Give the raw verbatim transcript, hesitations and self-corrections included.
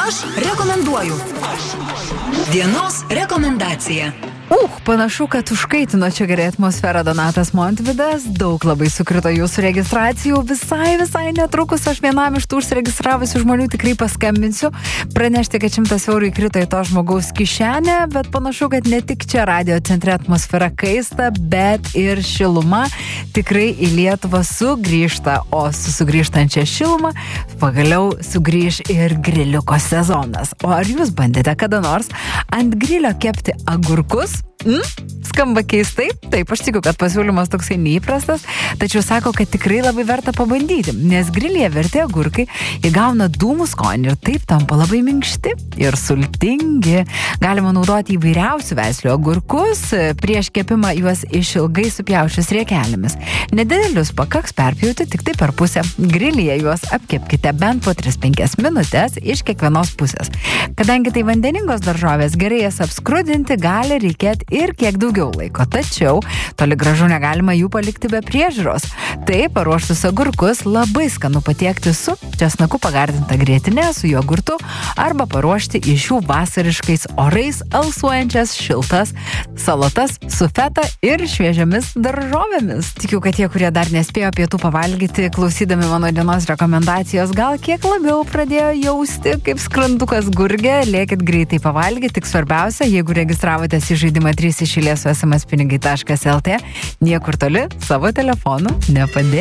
Aš rekomenduoju. Dienos rekomendacija. Uh, panašu, kad užkaitino čia gerai atmosferą Donatas Montvydas, daug labai sukrito jūsų registracijų, visai, visai netrukus aš vienam iš tų užsiregistravusių žmonių tikrai paskambinsiu, pranešti, kad šimtas eurų įkrito į to žmogaus kišenę, bet panašu, kad ne tik čia radio centre atmosfera kaista, bet ir šiluma tikrai į Lietuvą sugrįžta, o su sugrįžtančia šiluma pagaliau sugrįž ir griliuko sezonas. O ar jūs bandėte kada nors ant grilio kepti agurkus? Mm? Skamba keistai, taip, aš tikiu, kad pasiūlymas toksai neįprastas, tačiau sako, kad tikrai labai verta pabandyti, nes grilyje verti agurkai įgauna dūmų skonį ir taip tampa labai minkšti ir sultingi. Galima naudoti įvairiausių veislių agurkus, prieš kepimą juos išilgai supjaušius riekelėmis. Nedidelius pakaks perpjauti tik tai per pusę. Grilyje juos apkepkite bent po tris penkias minutės iš kiekvienos pusės. Kadangi tai vandeningos daržovės, gerai jas apskrudinti gali reikėti ir kiek daugiau laiko, tačiau toli gražu negalima jų palikti be priežiūros. Tai paruoštus agurkus labai skanu patiekti su česnaku pagardinta grietinė, su jogurtu arba paruošti iš jų vasariškais orais alsuojančias šiltas salotas su feta ir šviežiamis daržovėmis. Tikiu, kad tie, kurie dar nespėjo pietų pavalgyti, klausydami mano dienos rekomendacijos, gal kiek labiau pradėjo jausti, kaip skrandukas gurgia, lėkit greitai pavalgyti, tik svarbiausia, jeigu registravotės į žaidimą trys iš eilės su es em es pinigai taškas el tė, niekur toli savo telefonu nepadėkite.